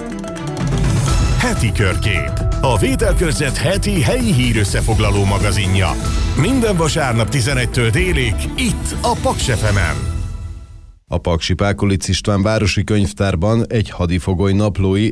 Heti körkép. A Vételkörzet heti helyi hírösszefoglaló magazinja. Minden vasárnap 11-től délig, itt a Paks FM-en. A Paksi Pákolic István városi könyvtárban egy hadifogoly naplói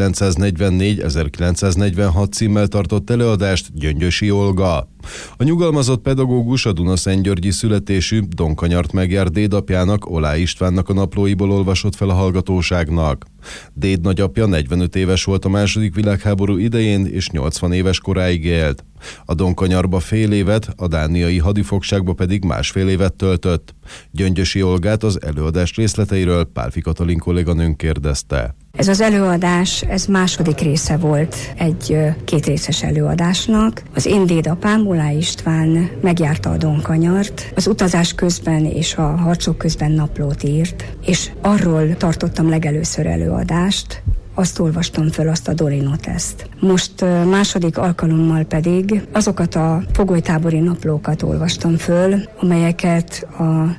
1944-1946 címmel tartott előadást Gyöngyösi Olga. A nyugalmazott pedagógus a Dunaszentgyörgyi születésű, Donkanyart megjárt dédapjának, Oláh Istvánnak a naplóiból olvasott fel a hallgatóságnak. Déd nagyapja 45 éves volt a II. Világháború idején, és 80 éves koráig élt. A Donkanyarba fél évet, a dániai hadifogságba pedig másfél évet töltött. Gyöngyösi Olgát az előadás részleteiről Pálfi Katalin kolléganőnk kérdezte. Ez az előadás, ez második része volt egy kétrészes előadásnak. Az én dédapám, Oláh István megjárta a Donkanyart, az utazás közben és a harcok közben naplót írt, és arról tartottam legelőször előadást, azt olvastam föl, azt a Dolinoteszt. Most második alkalommal pedig azokat a fogolytábori naplókat olvastam föl, amelyeket a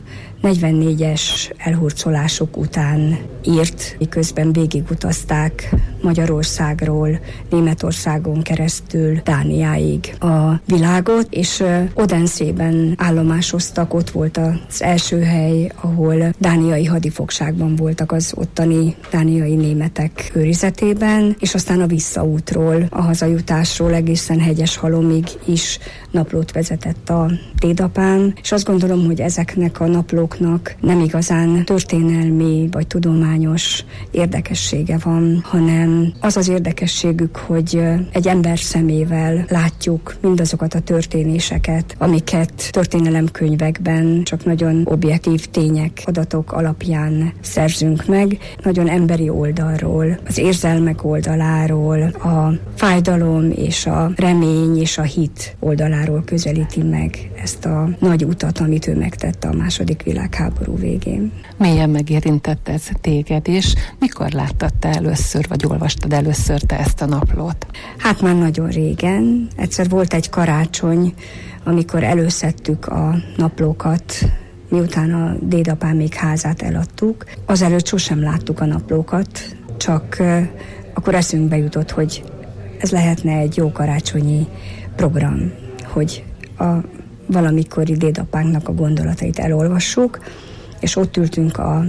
44-es elhurcolások után írt, miközben végigutazták Magyarországról, Németországon keresztül Dániáig a világot, és Odenszében állomásoztak, ott volt az első hely, ahol dániai hadifogságban voltak az ottani dániai németek őrizetében, és aztán a visszaútról, a hazajutásról egészen Hegyeshalomig is naplót vezetett a dédapám, és azt gondolom, hogy ezeknek a naplóknak nem igazán történelmi vagy tudományos érdekessége van, hanem az az érdekességük, hogy egy ember szemével látjuk mindazokat a történéseket, amiket történelemkönyvekben csak nagyon objektív tények, adatok alapján szerzünk meg, nagyon emberi oldalról, az érzelmek oldaláról, a fájdalom és a remény és a hit oldaláról közelíti meg ezt a nagy utat, amit ő megtette a II. Világháború végén. Mélyen megérintett ez téged, és mikor láttad te először, vagy olvastad először te ezt a naplót? Hát már nagyon régen. Egyszer volt egy karácsony, amikor előszedtük a naplókat, miután a dédapám még házát eladtuk. Azelőtt sosem láttuk a naplókat, csak akkor eszünkbe jutott, hogy ez lehetne egy jó karácsonyi program, hogy a valamikori dédapánknak a gondolatait elolvassuk, és ott ültünk a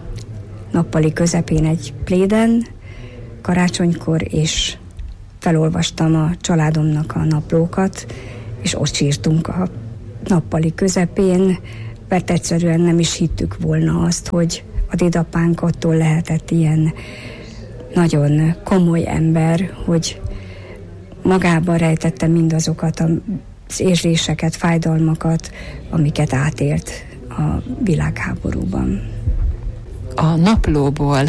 nappali közepén egy pléden karácsonykor, és felolvastam a családomnak a naplókat, és ott sírtunk a nappali közepén, mert egyszerűen nem is hittük volna azt, hogy a dédapánk attól lehetett ilyen nagyon komoly ember, hogy magába rejtette mindazokat az érzéseket, fájdalmakat, amiket átélt a világháborúban. A naplóból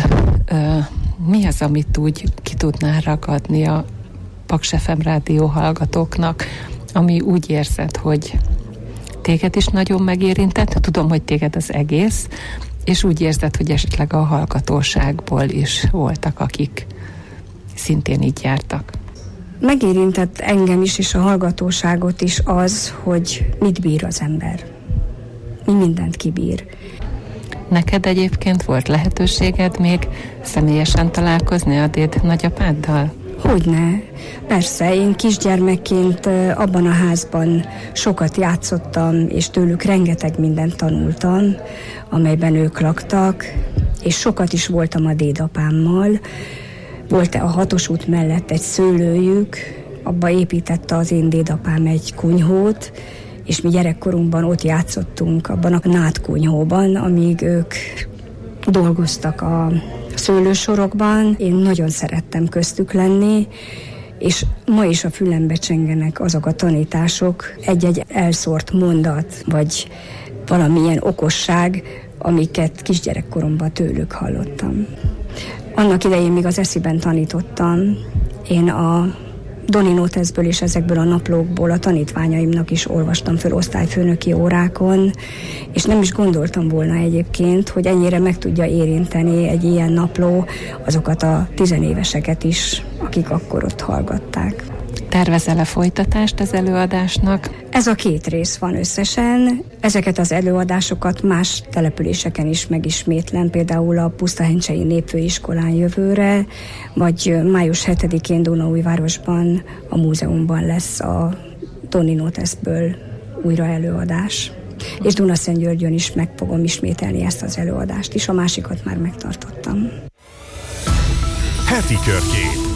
mi az, amit úgy ki tudnál ragadni a Paks FM rádió hallgatóknak, ami úgy érzed, hogy téged is nagyon megérintett? Tudom, hogy téged az egész, és úgy érzed, hogy esetleg a hallgatóságból is voltak, akik szintén így jártak. Megérintett engem is, és a hallgatóságot is az, hogy mit bír az ember. Mi mindent kibír. Neked egyébként volt lehetőséged még személyesen találkozni a déd nagyapáddal? Hogyne. Persze, én kisgyermekként abban a házban sokat játszottam, és tőlük rengeteg mindent tanultam, amelyben ők laktak, és sokat is voltam a dédapámmal. Volt a 6-os út mellett egy szőlőjük, abba építette az én dédapám egy kunyhót, és mi gyerekkorunkban ott játszottunk abban a nádkunyhóban, amíg ők dolgoztak a szőlősorokban. Én nagyon szerettem köztük lenni, és ma is a fülembe csengenek azok a tanítások, egy-egy elszórt mondat, vagy valamilyen okosság, amiket kisgyerekkoromban tőlük hallottam. Annak idején még az esziben tanítottam. Én a Dolinoteszből és ezekből a naplókból a tanítványaimnak is olvastam föl osztályfőnöki órákon, és nem is gondoltam volna egyébként, hogy ennyire meg tudja érinteni egy ilyen napló azokat a tizenéveseket is, akik akkor ott hallgatták. Tervezel-e folytatást az előadásnak? Ez a 2 rész van összesen. Ezeket az előadásokat más településeken is megismétlen, például a Pusztahencsei Népfőiskolán jövőre, vagy május 7-én Dunaújvárosban a múzeumban lesz a Toni Noteszből újra előadás. És Dunaszentgyörgyön is meg fogom ismételni ezt az előadást is, a másikat már megtartottam. Heti körkép.